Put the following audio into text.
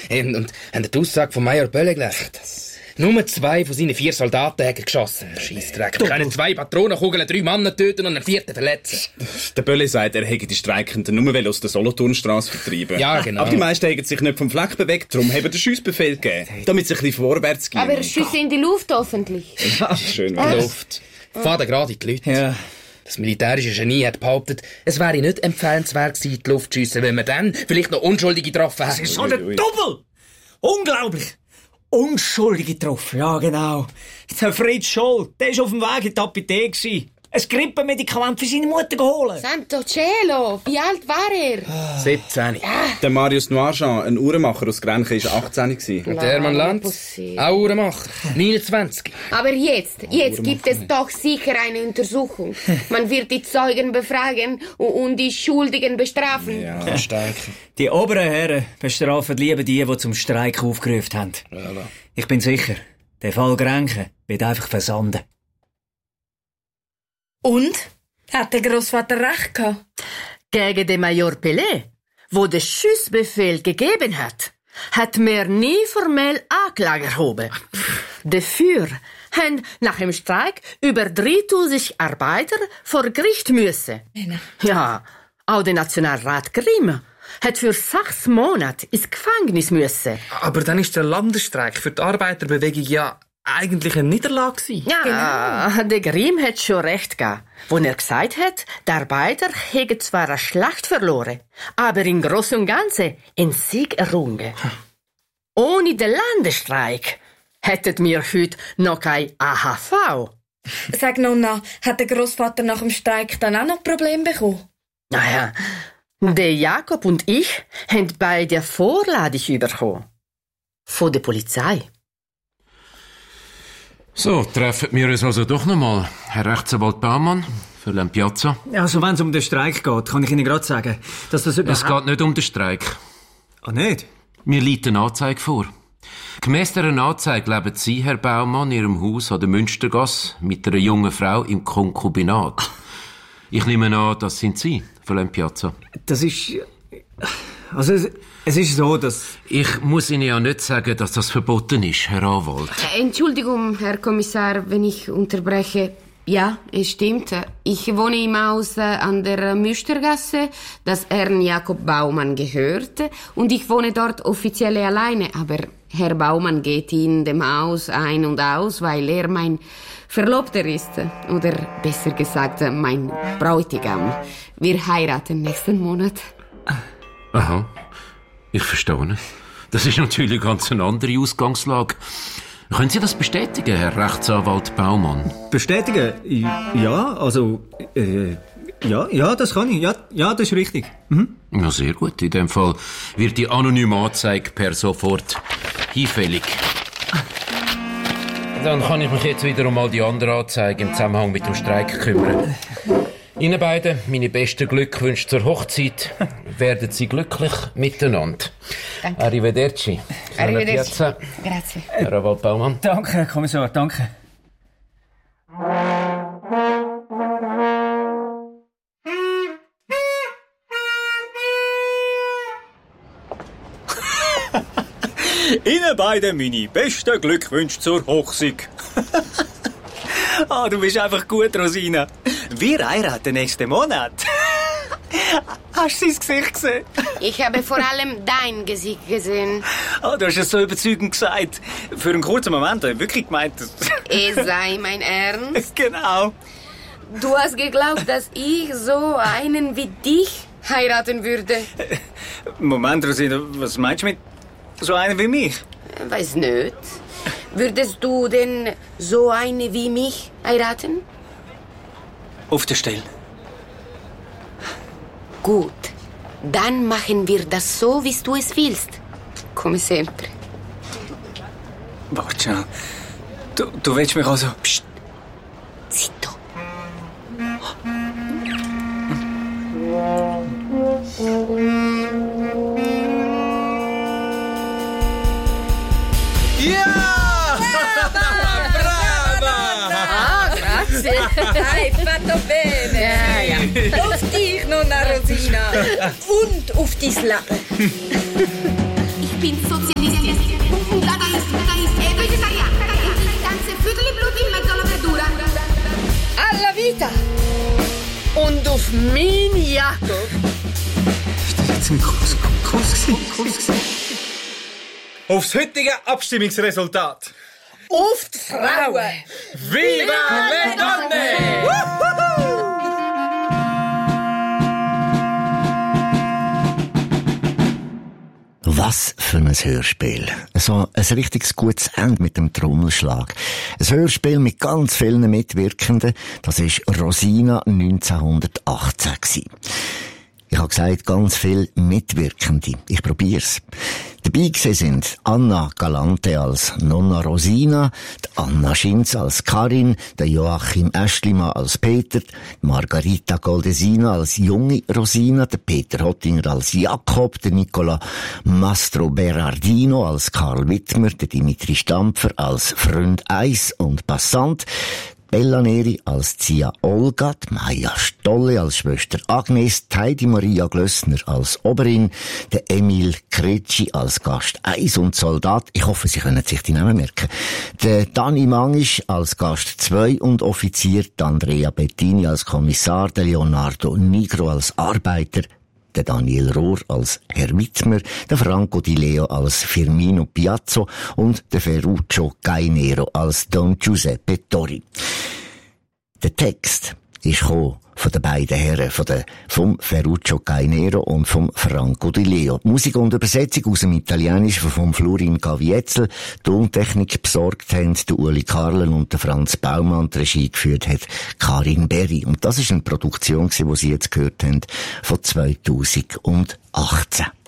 Und haben die Aussage von Major Bölle gelesen? Nur 2 von seinen 4 Soldaten haben geschossen. Scheissdreck. Wir können 2 Patronenkugeln, 3 Männer töten und einen 4. verletzen. Der Bölle sagt, er hätte die Streikenden nur aus der Solothurnstrasse vertreiben. Ja, genau. Aber die meisten haben sich nicht vom Fleck bewegt, darum haben den Schussbefehl gegeben, damit es ein bisschen vorwärts geht. Aber Schüsse in die Luft hoffentlich. Ja, schön. In die Luft. Faden gerade in die Leute. Ja. Das militärische Genie hat behauptet, es wäre nicht empfehlenswert gewesen, die Luft zu schiessen, wenn man dann vielleicht noch Unschuldige getroffen hätte. Das ist so der Doppel! Unglaublich! Unschuldige getroffen, ja genau. Der Fritz Scholl, der war auf dem Weg in die Apotheke. Ein Grippemedikament für seine Mutter geholt. Santo Cielo, wie alt war er? 17. Der Marius Noirjean, ein Uhrenmacher aus Grenchen, war 18 gewesen. Und der Hermann Lanz, auch Uhrenmacher, 29. Aber jetzt gibt es doch sicher eine Untersuchung. Man wird die Zeugen befragen und die Schuldigen bestrafen. Ja, stark. Die oberen Herren bestrafen lieber die zum Streik aufgerufen haben. Ja. Ich bin sicher, der Fall Grenchen wird einfach versanden. Und? Hat der Grossvater recht gehabt? Gegen den Major Pelé, wo den Schussbefehl gegeben hat, hat mir nie formell Anklage erhoben. Dafür haben nach dem Streik über 3000 Arbeiter vor Gericht müssen. Ja, auch der Nationalrat Grimm hat für 6 Monate ins Gefängnis müssen. Aber dann ist der Landesstreik für die Arbeiterbewegung ja eigentlich eine Niederlage gewesen. Ja, genau. Der Grimm hat schon recht gehabt, wo er gesagt hat, die Arbeiter hätten zwar eine Schlacht verloren, aber im Großen und Ganzen einen Sieg errungen. Ohne den Landesstreik hätten wir heute noch kein AHV. Sag Nonna, hat der Grossvater nach dem Streik dann auch noch Probleme bekommen? Naja, der Jakob und ich haben beide Vorladung bekommen. Von der Polizei. So, treffen wir uns also doch noch mal, Herr Rechtsanwalt Baumann, für Lampiazza. Also, wenn es um den Streik geht, kann ich Ihnen gerade sagen, dass das überhaupt... Es geht nicht um den Streik. Ah, nicht? Mir liegt eine Anzeige vor. Gemäss dieser Anzeige leben Sie, Herr Baumann, in Ihrem Haus an der Münstergasse mit einer jungen Frau im Konkubinat. Ich nehme an, das sind Sie, für Lampiazza. Das ist... Also, es ist so, dass... Ich muss Ihnen ja nicht sagen, dass das verboten ist, Herr Anwalt. Entschuldigung, Herr Kommissar, wenn ich unterbreche. Ja, es stimmt. Ich wohne im Haus an der Müstergasse, das Herrn Jakob Baumann gehört. Und ich wohne dort offiziell alleine. Aber Herr Baumann geht in dem Haus ein und aus, weil er mein Verlobter ist. Oder besser gesagt, mein Bräutigam. Wir heiraten nächsten Monat. Aha, ich verstehe. Das ist natürlich ganz eine andere Ausgangslage. Können Sie das bestätigen, Herr Rechtsanwalt Baumann? Bestätigen? Ja, also... Ja, das kann ich. Ja, das ist richtig. Mhm. Ja, sehr gut. In dem Fall wird die anonyme Anzeige per sofort hinfällig. Dann kann ich mich jetzt wieder um all die anderen Anzeigen im Zusammenhang mit dem Streik kümmern. Ihnen beiden meine besten Glückwünsche zur Hochzeit. Werden Sie glücklich miteinander. Danke. Arrivederci. Arrivederci. Grazie. Herr Anwalt Baumann. Danke, Herr Kommissar, danke. Ihnen beiden meine besten Glückwünsche zur Hochzeit. Du bist einfach gut, Rosina. Wir heiraten nächsten Monat. Hast du sein Gesicht gesehen? Ich habe vor allem dein Gesicht gesehen. Du hast es so überzeugend gesagt. Für einen kurzen Moment habe ich wirklich gemeint, Es sei mein Ernst. Genau. Du hast geglaubt, dass ich so einen wie dich heiraten würde. Moment, Rosina, was meinst du mit so einen wie mich? Weiß nicht. Würdest du denn so eine wie mich heiraten? Auf der Stelle. Gut. Dann machen wir das so, wie du es willst. Come sempre. Warte schnell. Du willst mich also... Psst. Zitto. Hai fatto bene! Ja. Auf dich, Nonna Rosina! Und auf dein Leben! Ich bin sozialisiert Mein Jakob. Ist das jetzt ein Kuss gewesen? Aufs heutige Abstimmungsresultat. Auf die Frauen! Viva le donne! Was für ein Hörspiel. So ein richtig gutes Ende mit dem Trommelschlag. Ein Hörspiel mit ganz vielen Mitwirkenden. Das war Rosina 1918 gewesen. Ich habe gesagt, ganz viele Mitwirkende. Ich probier's. Dabei sind Anna Galante als Nonna Rosina, die Anna Schinz als Karin, der Joachim Äschlimann als Peter, die Margarita Goldesina als junge Rosina, der Peter Hottinger als Jakob, der Nicola Mastro Berardino als Karl Wittmer, der Dimitri Stampfer als Freund Eis und Passant, Bella Neri als Zia Olga, Maja Stolle als Schwester Agnes, Heidi Maria Glössner als Oberin, der Emil Kretschi als Gast 1 und Soldat, ich hoffe, Sie können sich die Namen merken, der Dani Mangisch als Gast 2 und Offizier, der Andrea Bettini als Kommissar, der Leonardo Nigro als Arbeiter, der Daniel Rohr als Herr Wittmer, der Franco Di Leo als Firmino Piazzo und der Ferruccio Gainero als Don Giuseppe Tori. Der Text ist gekommen von den beiden Herren, vom Ferruccio Gainero und vom Franco Di Leo. Musik und Übersetzung aus dem Italienischen von Florin Gavietzel. Tontechnik besorgt haben der Uli Karlen und der Franz Baumann. Die Regie geführt hat Karin Berry. Und das ist eine Produktion, die Sie jetzt gehört haben, von 2018.